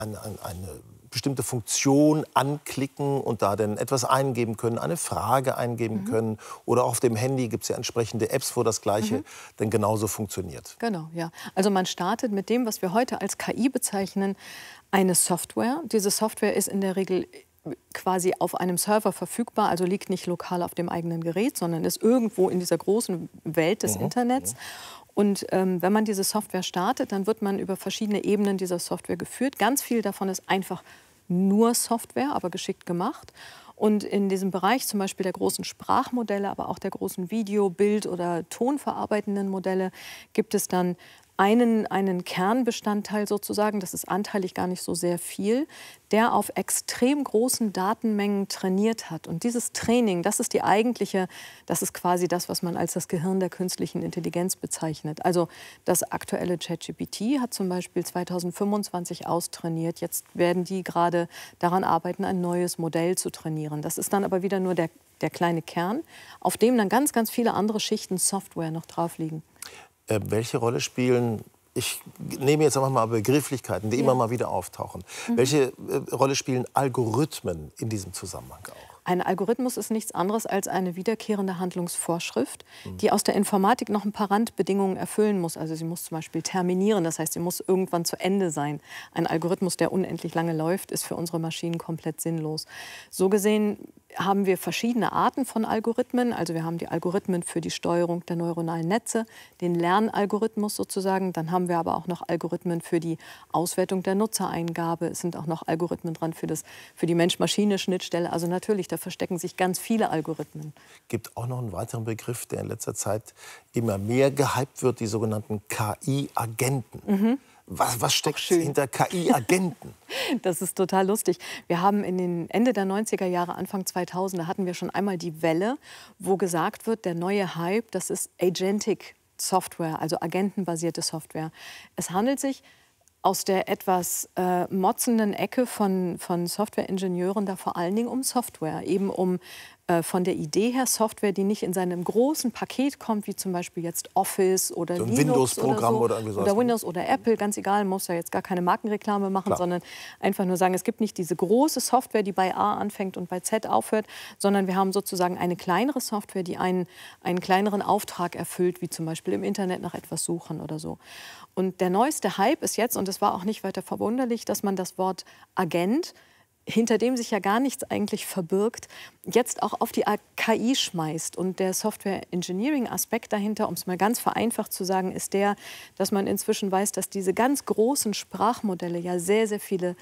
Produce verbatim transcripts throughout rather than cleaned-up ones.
eine, eine bestimmte Funktion anklicken und da dann etwas eingeben können, eine Frage eingeben mhm. können. Oder auch auf dem Handy gibt es ja entsprechende Apps, wo das Gleiche mhm. dann genauso funktioniert. Genau, ja. Also man startet mit dem, was wir heute als K I bezeichnen, eine Software. Diese Software ist in der Regel quasi auf einem Server verfügbar, also liegt nicht lokal auf dem eigenen Gerät, sondern ist irgendwo in dieser großen Welt des mhm. Internets. Und ähm, wenn man diese Software startet, dann wird man über verschiedene Ebenen dieser Software geführt. Ganz viel davon ist einfach nur Software, aber geschickt gemacht. Und in diesem Bereich zum Beispiel der großen Sprachmodelle, aber auch der großen Video-, Bild- oder Tonverarbeitenden Modelle gibt es dann einen, einen Kernbestandteil sozusagen, das ist anteilig gar nicht so sehr viel, der auf extrem großen Datenmengen trainiert hat. Und dieses Training, das ist die eigentliche, das ist quasi das, was man als das Gehirn der künstlichen Intelligenz bezeichnet. Also das aktuelle ChatGPT hat zum Beispiel zweitausendfünfundzwanzig austrainiert. Jetzt werden die gerade daran arbeiten, ein neues Modell zu trainieren. Das ist dann aber wieder nur der, der kleine Kern, auf dem dann ganz, ganz viele andere Schichten Software noch drauf liegen. Äh, welche Rolle spielen, ich nehme jetzt einfach mal Begrifflichkeiten, die ja. immer mal wieder auftauchen. Mhm. Welche äh, Rolle spielen Algorithmen in diesem Zusammenhang auch? Ein Algorithmus ist nichts anderes als eine wiederkehrende Handlungsvorschrift, mhm. die aus der Informatik noch ein paar Randbedingungen erfüllen muss. Also sie muss zum Beispiel terminieren, das heißt, sie muss irgendwann zu Ende sein. Ein Algorithmus, der unendlich lange läuft, ist für unsere Maschinen komplett sinnlos. So gesehen haben wir verschiedene Arten von Algorithmen. Also wir haben die Algorithmen für die Steuerung der neuronalen Netze, den Lernalgorithmus sozusagen. Dann haben wir aber auch noch Algorithmen für die Auswertung der Nutzereingabe. Es sind auch noch Algorithmen dran für, das, für die Mensch-Maschine-Schnittstelle. Also natürlich, da verstecken sich ganz viele Algorithmen. Es gibt auch noch einen weiteren Begriff, der in letzter Zeit immer mehr gehypt wird, die sogenannten K I-Agenten. Mhm. Was, was steckt hinter K I-Agenten? Das ist total lustig. Wir haben in den Ende der neunziger Jahre, Anfang zweitausender hatten wir schon einmal die Welle, wo gesagt wird, der neue Hype, das ist Agentic Software, also agentenbasierte Software. Es handelt sich aus der etwas äh, motzenden Ecke von, von Softwareingenieuren da vor allen Dingen um Software, eben um äh, von der Idee her Software, die nicht in seinem großen Paket kommt, wie zum Beispiel jetzt Office oder so ein Linux Windows-Programm oder, so, oder, irgendwie oder Windows oder Apple, ganz egal, muss ja jetzt gar keine Markenreklame machen, Klar. sondern einfach nur sagen, es gibt nicht diese große Software, die bei A anfängt und bei Z aufhört, sondern wir haben sozusagen eine kleinere Software, die einen, einen kleineren Auftrag erfüllt, wie zum Beispiel im Internet nach etwas suchen oder so. Und der neueste Hype ist jetzt, und es war auch nicht weiter verwunderlich, dass man das Wort Agent, hinter dem sich ja gar nichts eigentlich verbirgt, jetzt auch auf die K I schmeißt. Und der Software-Engineering-Aspekt dahinter, um es mal ganz vereinfacht zu sagen, ist der, dass man inzwischen weiß, dass diese ganz großen Sprachmodelle ja sehr, sehr viele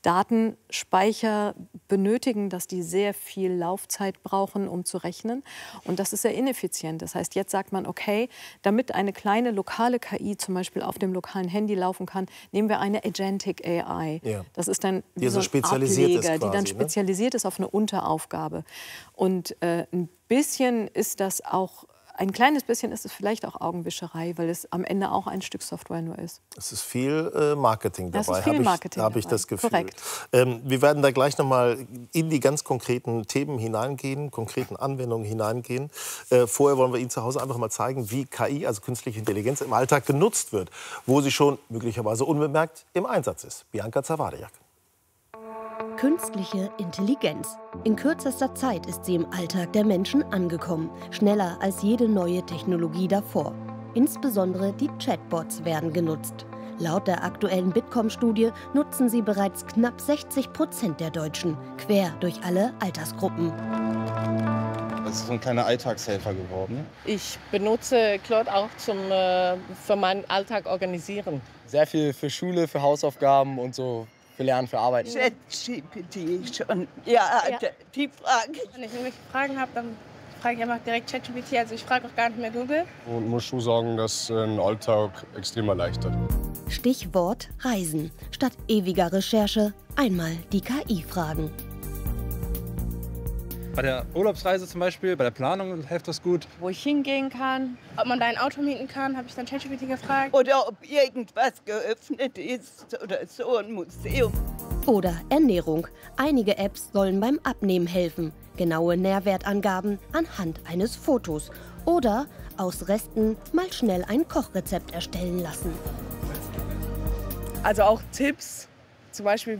Datenspeicher benötigen, dass die sehr viel Laufzeit brauchen, um zu rechnen. Und das ist sehr ineffizient. Das heißt, jetzt sagt man, okay, damit eine kleine lokale K I zum Beispiel auf dem lokalen Handy laufen kann, nehmen wir eine Agentic A I. Ja. Das ist dann wie so ein spezialisiert Ableger, ist quasi, die dann spezialisiert ne? ist auf eine Unteraufgabe. Und äh, ein bisschen ist das auch Ein kleines bisschen ist es vielleicht auch Augenwischerei, weil es am Ende auch ein Stück Software nur ist. Es ist viel äh, Marketing dabei, es ist viel Marketing habe ich, hab ich das Gefühl. Korrekt. Ähm, wir werden da gleich noch mal in die ganz konkreten Themen hineingehen, konkreten Anwendungen hineingehen. Äh, vorher wollen wir Ihnen zu Hause einfach mal zeigen, wie K I, also künstliche Intelligenz, im Alltag genutzt wird, wo sie schon möglicherweise unbemerkt im Einsatz ist. Bianca Zawadiak. Künstliche Intelligenz. In kürzester Zeit ist sie im Alltag der Menschen angekommen. Schneller als jede neue Technologie davor. Insbesondere die Chatbots werden genutzt. Laut der aktuellen Bitkom-Studie nutzen sie bereits knapp sechzig Prozent der Deutschen, quer durch alle Altersgruppen. Das ist so ein kleiner Alltagshelfer geworden. Ich benutze Claude auch zum, äh, für meinen Alltag organisieren. Sehr viel für Schule, für Hausaufgaben und so. Für Lernen, für Arbeiten. ChatGPT schon. Ja, ja, die Frage. Wenn ich irgendwelche Fragen habe, dann frage ich einfach direkt ChatGPT. Also ich frage auch gar nicht mehr Google. Und muss schon sagen, dass den Alltag extrem erleichtert. Stichwort Reisen. Statt ewiger Recherche einmal die K I fragen. Bei der Urlaubsreise zum Beispiel, bei der Planung hilft das gut. Wo ich hingehen kann, ob man da ein Auto mieten kann, habe ich dann ChatGPT gefragt. Oder ob irgendwas geöffnet ist oder so, ein Museum. Oder Ernährung. Einige Apps sollen beim Abnehmen helfen. Genaue Nährwertangaben anhand eines Fotos. Oder aus Resten mal schnell ein Kochrezept erstellen lassen. Also auch Tipps, zum Beispiel